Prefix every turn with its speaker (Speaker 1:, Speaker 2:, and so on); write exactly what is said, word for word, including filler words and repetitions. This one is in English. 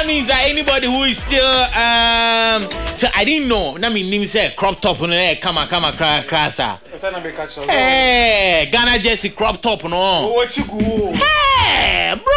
Speaker 1: that means that anybody who is still um so I didn't know. That mean name say crop top no eh come on come on crasa. Hey, Ghana jersey crop top no.
Speaker 2: What you go?
Speaker 1: Hey, bro.